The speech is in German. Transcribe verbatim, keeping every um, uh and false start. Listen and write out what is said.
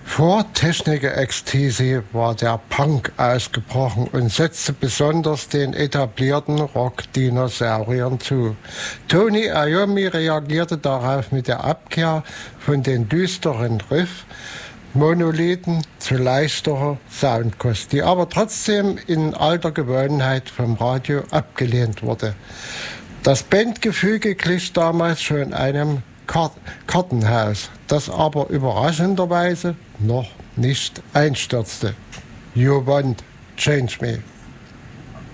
Vor Techniker X T C war der Punk ausgebrochen und setzte besonders den etablierten Rock-Dinosauriern zu. Tony Iommi reagierte darauf mit der Abkehr von den düsteren Riff-Monolithen zu leichterer Soundkost, die aber trotzdem in alter Gewohnheit vom Radio abgelehnt wurde. Das Bandgefüge glich damals schon einem Kartenhaus, das aber überraschenderweise noch nicht einstürzte. You won't change me.